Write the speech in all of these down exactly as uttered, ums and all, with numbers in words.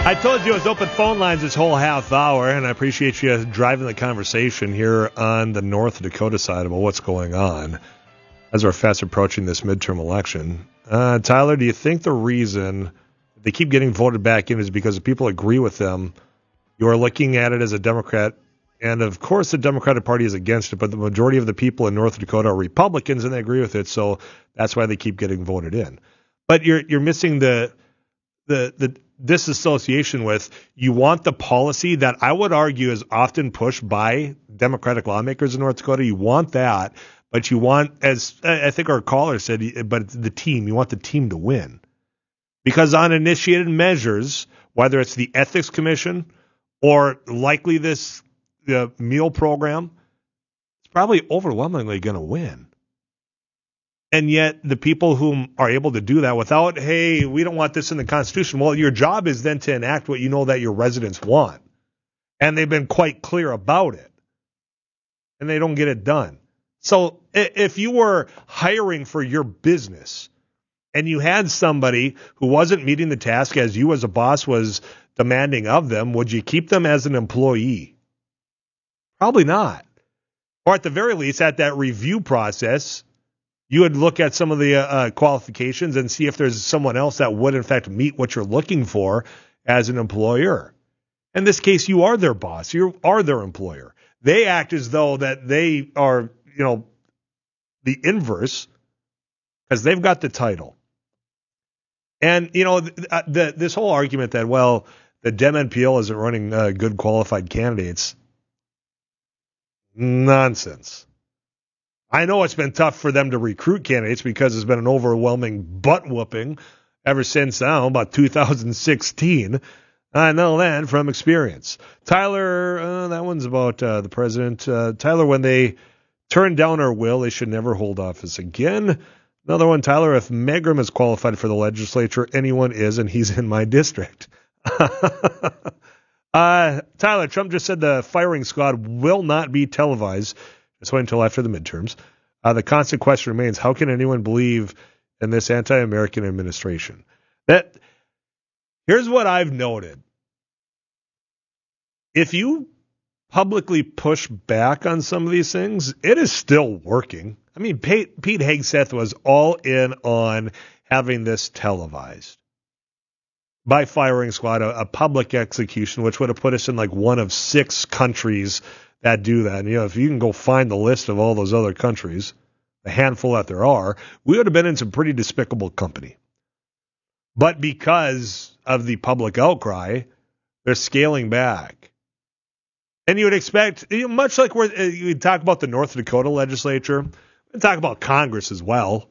I told you it was open phone lines this whole half hour, and I appreciate you driving the conversation here on the North Dakota side about what's going on as we're fast approaching this midterm election. Uh, Tyler, do you think the reason they keep getting voted back in is because if people agree with them, you're looking at it as a Democrat, and of course the Democratic Party is against it, but the majority of the people in North Dakota are Republicans and they agree with it, so that's why they keep getting voted in. But you're you're missing the the the disassociation with, you want the policy that I would argue is often pushed by Democratic lawmakers in North Dakota. You want that, but you want, as I think our caller said, but it's the team. You want the team to win. Because on initiated measures, whether it's the Ethics Commission or likely this the meal program, it's probably overwhelmingly going to win. And yet the people who are able to do that without, hey, we don't want this in the Constitution. Well, your job is then to enact what you know that your residents want. And they've been quite clear about it. And they don't get it done. So if you were hiring for your business and you had somebody who wasn't meeting the task as you as a boss was demanding of them, would you keep them as an employee? Probably not. Or at the very least, at that review process, you would look at some of the uh, qualifications and see if there's someone else that would, in fact, meet what you're looking for as an employer. In this case, you are their boss. You are their employer. They act as though that they are, you know, the inverse because they've got the title. And, you know, the, the, this whole argument that, well, the Dem N P L isn't running uh, good qualified candidates, nonsense. I know it's been tough for them to recruit candidates because there's been an overwhelming butt whooping ever since now, about two thousand sixteen. I know that from experience. Tyler, uh, that one's about uh, the president. Uh, Tyler, when they turn down our will, they should never hold office again. Another one, Tyler, if Megrum is qualified for the legislature, anyone is, and he's in my district. uh, Tyler, Trump just said the firing squad will not be televised. Just wait until after the midterms. Uh, the constant question remains, how can anyone believe in this anti-American administration? That here's what I've noted. If you publicly push back on some of these things, it is still working. I mean, Pete, Pete Hegseth was all in on having this televised by firing squad, a, a public execution, which would have put us in like one of six countries that do that. And, you know, if you can go find the list of all those other countries, a handful that there are, we would have been in some pretty despicable company. But because of the public outcry, they're scaling back. And you would expect, you know, much like we're, you talk about the North Dakota legislature, we talk about Congress as well.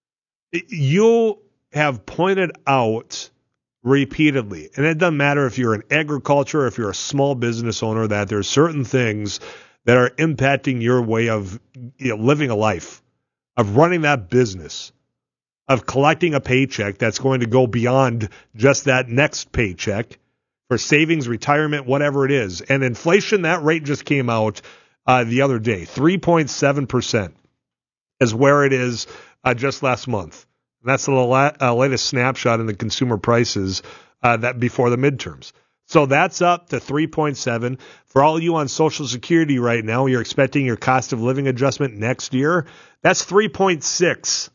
You have pointed out repeatedly, and it doesn't matter if you're in agriculture, if you're a small business owner, that there are certain things that are impacting your way of, you know, living a life, of running that business, of collecting a paycheck that's going to go beyond just that next paycheck for savings, retirement, whatever it is. And inflation, that rate just came out uh, the other day. three point seven percent is where it is uh, just last month. And that's the la- uh, latest snapshot in the consumer prices uh, that before the midterms. So that's up to three point seven. For all you on Social Security right now, you're expecting your cost of living adjustment next year. That's three point six.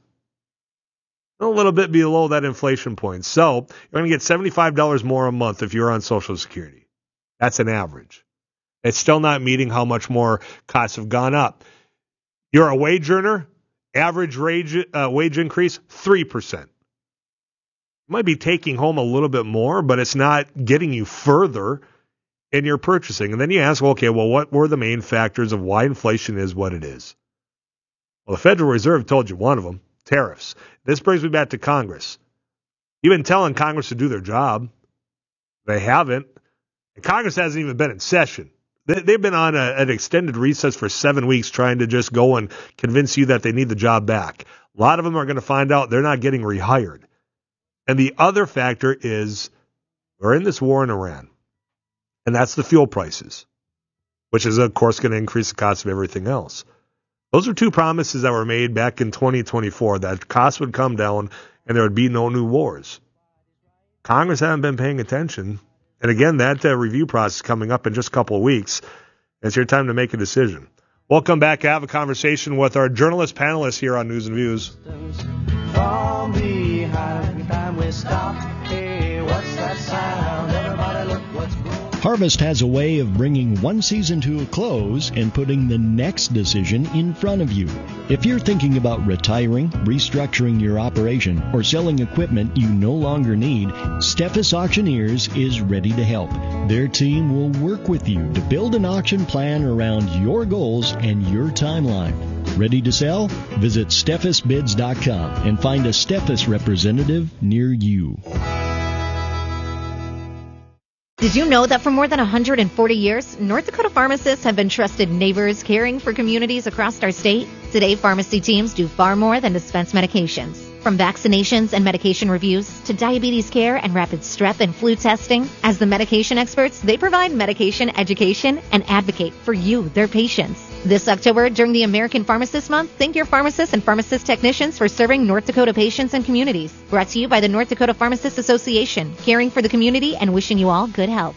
A little bit below that inflation point. So you're going to get seventy-five dollars more a month if you're on Social Security. That's an average. It's still not meeting how much more costs have gone up. You're a wage earner. Average wage, uh, wage increase, three percent. You might be taking home a little bit more, but it's not getting you further in your purchasing. And then you ask, well, okay, well, what were the main factors of why inflation is what it is? Well, the Federal Reserve told you one of them, tariffs. This brings me back to Congress. You've been telling Congress to do their job. They haven't. And Congress hasn't even been in session. They've been on a, an extended recess for seven weeks trying to just go and convince you that they need the job back. A lot of them are going to find out they're not getting rehired. And the other factor is we're in this war in Iran, and that's the fuel prices, which is, of course, going to increase the cost of everything else. Those are two promises that were made back in twenty twenty-four, that costs would come down and there would be no new wars. Congress hasn't been paying attention. And again, that uh, review process is coming up in just a couple of weeks. It's your time to make a decision. We'll come back and have a conversation with our journalist panelists here on News and Views. Fall behind, time we stop. Hey, what's that sound? Everybody look what's going on. Harvest has a way of bringing one season to a close and putting the next decision in front of you. If you're thinking about retiring, restructuring your operation, or selling equipment you no longer need, Steffes Auctioneers is ready to help. Their team will work with you to build an auction plan around your goals and your timeline. Ready to sell? Visit Steffes Bids dot com and find a Steffes representative near you. Did you know that for more than one hundred forty years, North Dakota pharmacists have been trusted neighbors caring for communities across our state? Today, pharmacy teams do far more than dispense medications. From vaccinations and medication reviews to diabetes care and rapid strep and flu testing, as the medication experts, they provide medication education and advocate for you, their patients. This October, during the American Pharmacist Month, thank your pharmacists and pharmacist technicians for serving North Dakota patients and communities. Brought to you by the North Dakota Pharmacists Association, caring for the community and wishing you all good health.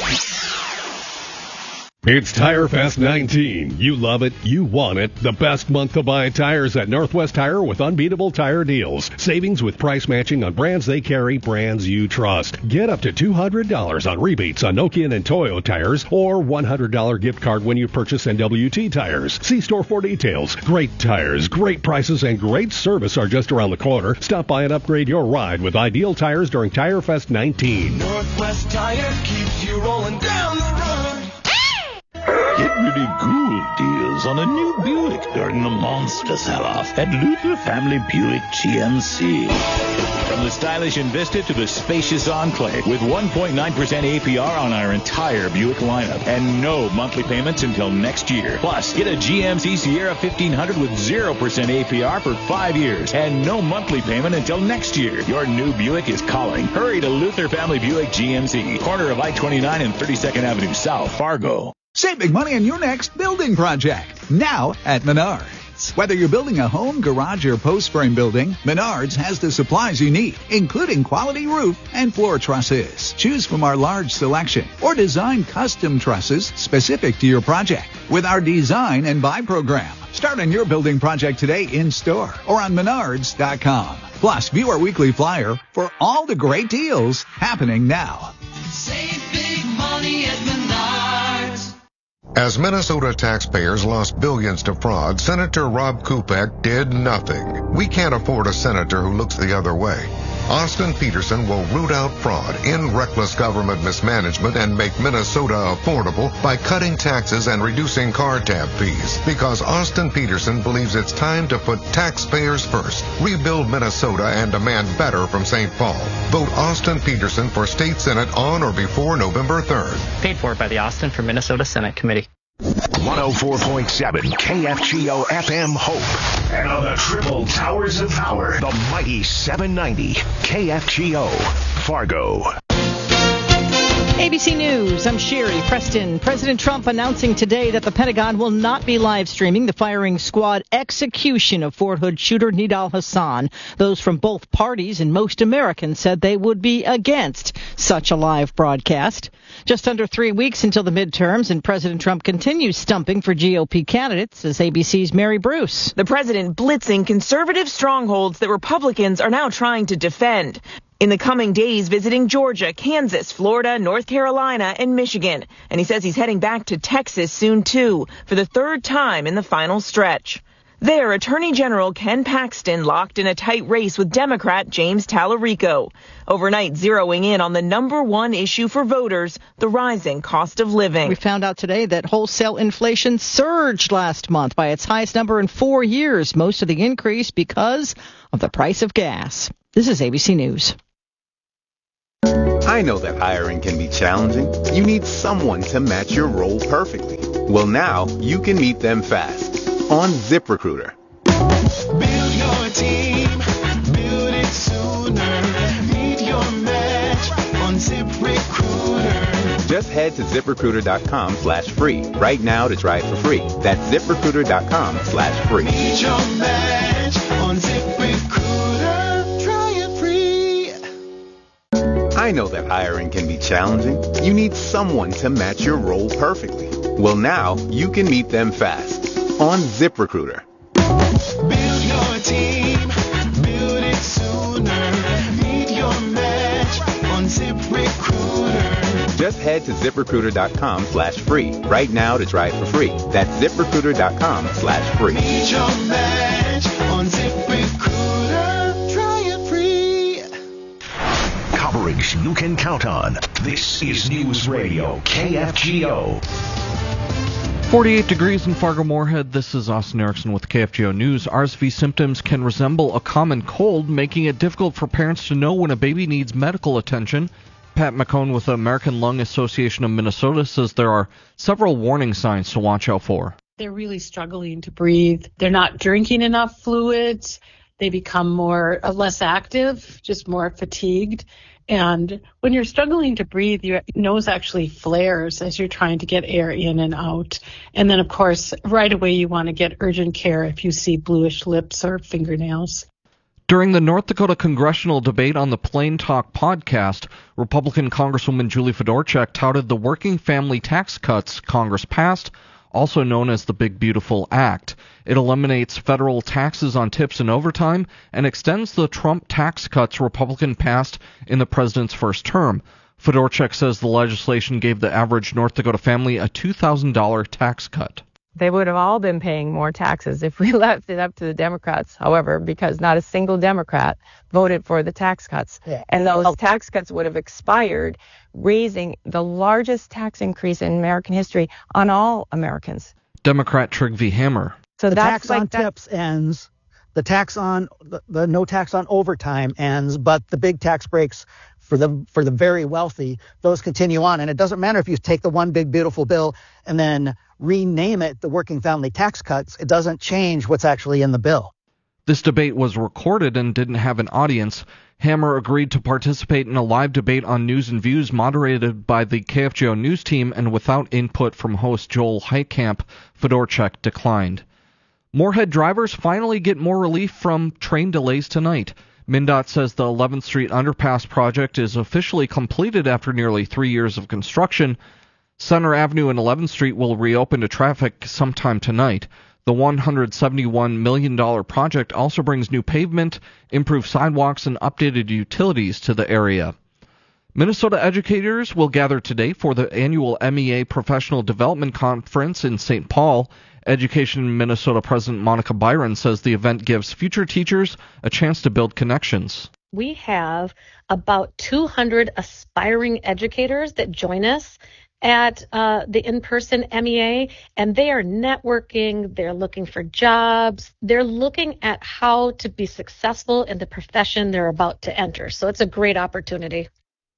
It's Tire Fest nineteen. You love it. You want it. The best month to buy tires at Northwest Tire with unbeatable tire deals. Savings with price matching on brands they carry, brands you trust. Get up to two hundred dollars on rebates on Nokian and Toyo tires or one hundred dollars gift card when you purchase N W T tires. See store for details. Great tires, great prices, and great service are just around the corner. Stop by and upgrade your ride with Ideal Tires during Tire Fest nineteen. Northwest Tire keeps you rolling down the road. Get really good deals on a new Buick during the monster sell-off at Luther Family Buick G M C. From the stylish Envista to the spacious Enclave with one point nine percent A P R on our entire Buick lineup and no monthly payments until next year. Plus, get a G M C Sierra fifteen hundred with zero percent A P R for five years and no monthly payment until next year. Your new Buick is calling. Hurry to Luther Family Buick G M C, corner of I twenty-nine and thirty-second Avenue South, Fargo. Save big money on your next building project, now at Menards. Whether you're building a home, garage, or post-frame building, Menards has the supplies you need, including quality roof and floor trusses. Choose from our large selection or design custom trusses specific to your project with our Design and Buy program. Start on your building project today in-store or on Menards dot com. Plus, view our weekly flyer for all the great deals happening now. Save big money at Menards. As Minnesota taxpayers lost billions to fraud, Senator Rob Kupek did nothing. We can't afford a senator who looks the other way. Austin Peterson will root out fraud, end reckless government mismanagement, and make Minnesota affordable by cutting taxes and reducing car tab fees. Because Austin Peterson believes it's time to put taxpayers first, rebuild Minnesota, and demand better from Saint Paul. Vote Austin Peterson for State Senate on or before November third. Paid for by the Austin for Minnesota Senate Committee. one oh four point seven K F G O F M Hope. And on the triple towers of power, the mighty seven ninety K F G O Fargo. A B C News, I'm Sherry Preston. President Trump announcing today that the Pentagon will not be live streaming the firing squad execution of Fort Hood shooter Nidal Hasan. Those from both parties and most Americans said they would be against such a live broadcast. Just under three weeks until the midterms, and President Trump continues stumping for G O P candidates, as A B C's Mary Bruce. The president blitzing conservative strongholds that Republicans are now trying to defend. In the coming days, visiting Georgia, Kansas, Florida, North Carolina, and Michigan. And he says he's heading back to Texas soon, too, for the third time in the final stretch. There, Attorney General Ken Paxton locked in a tight race with Democrat James Tallarico. Overnight, zeroing in on the number one issue for voters, the rising cost of living. We found out today that wholesale inflation surged last month by its highest number in four years. Most of the increase because of the price of gas. This is A B C News. I know that hiring can be challenging. You need someone to match your role perfectly. Well, now you can meet them fast on ZipRecruiter. Build your team, build it sooner. Meet your match on ZipRecruiter. Just head to ZipRecruiter.com slash free right now to try it for free. That's ZipRecruiter.com slash free. Meet your match on ZipRecruiter. Try it free. I know that hiring can be challenging. You need someone to match your role perfectly. Well, now you can meet them fast on ZipRecruiter. Build your team, build it sooner. Meet your match on ZipRecruiter. Just head to ZipRecruiter.com slash free right now to try it for free. That's ZipRecruiter.com slash free. Meet your match on ZipRecruiter. Try it free. Coverage you can count on. This is News Radio K F G O. forty-eight degrees in Fargo-Moorhead. This is Austin Erickson with K F G O News. R S V symptoms can resemble a common cold, making it difficult for parents to know when a baby needs medical attention. Pat McCone with the American Lung Association of Minnesota says there are several warning signs to watch out for. They're really struggling to breathe. They're not drinking enough fluids. They become more uh, less active, just more fatigued. And when you're struggling to breathe, your nose actually flares as you're trying to get air in and out. And then, of course, right away you want to get urgent care if you see bluish lips or fingernails. During the North Dakota congressional debate on the Plain Talk podcast, Republican Congresswoman Julie Fedorchak touted the working family tax cuts Congress passed, also known as the Big Beautiful Act. It eliminates federal taxes on tips and overtime and extends the Trump tax cuts Republican passed in the president's first term. Fedorchak says the legislation gave the average North Dakota family a two thousand dollars tax cut. They would have all been paying more taxes if we left it up to the Democrats, however, because not a single Democrat voted for the tax cuts. Yeah. And those tax cuts would have expired, raising the largest tax increase in American history on all Americans. Democrat Trygve Hammer. So the that's tax like on that- tips ends. The tax on the, the no tax on overtime ends, but the big tax breaks for the for the very wealthy, those continue on. And it doesn't matter if you take the one big beautiful bill and then rename it the working family tax cuts. It doesn't change what's actually in the bill. This debate was recorded and didn't have an audience. Hammer agreed to participate in a live debate on News and Views moderated by the K F G O News team, and without input from host Joel Heitkamp, Fedorchak declined. Moorhead drivers finally get more relief from train delays tonight. MnDOT says the eleventh Street Underpass project is officially completed after nearly three years of construction. Center Avenue and eleventh Street will reopen to traffic sometime tonight. The one hundred seventy-one million dollars project also brings new pavement, improved sidewalks, and updated utilities to the area. Minnesota educators will gather today for the annual M E A Professional Development Conference in Saint Paul. Education Minnesota President Monica Byron says the event gives future teachers a chance to build connections. We have about two hundred aspiring educators that join us at uh, the in-person M E A, and they are networking, they're looking for jobs, they're looking at how to be successful in the profession they're about to enter. So it's a great opportunity.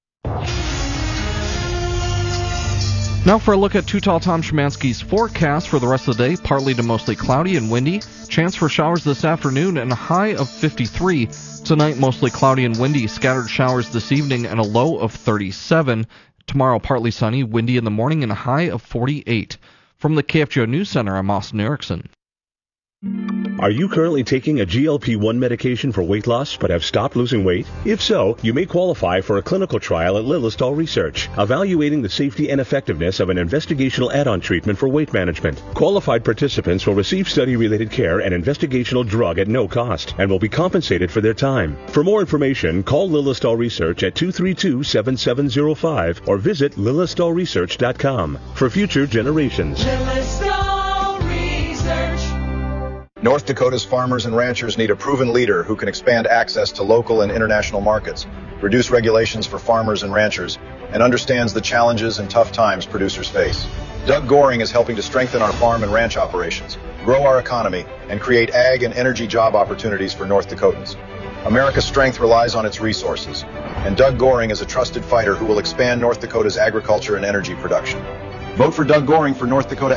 Now for a look at Too Tall Tom Szymanski's forecast for the rest of the day. Partly to mostly cloudy and windy. Chance for showers this afternoon and a high of fifty-three. Tonight mostly cloudy and windy. Scattered showers this evening and a low of thirty-seven. Tomorrow partly sunny, windy in the morning and a high of forty-eight. From the K F G O News Center, I'm Austin Erickson. Are you currently taking a G L P one medication for weight loss but have stopped losing weight? If so, you may qualify for a clinical trial at Lilistol Research, evaluating the safety and effectiveness of an investigational add-on treatment for weight management. Qualified participants will receive study-related care and investigational drug at no cost and will be compensated for their time. For more information, call Lilistol Research at two three two, seven seven zero five or visit lilistol research dot com. For future generations. North Dakota's farmers and ranchers need a proven leader who can expand access to local and international markets, reduce regulations for farmers and ranchers, and understands the challenges and tough times producers face. Doug Goring is helping to strengthen our farm and ranch operations, grow our economy, and create ag and energy job opportunities for North Dakotans. America's strength relies on its resources, and Doug Goring is a trusted fighter who will expand North Dakota's agriculture and energy production. Vote for Doug Goring for North Dakota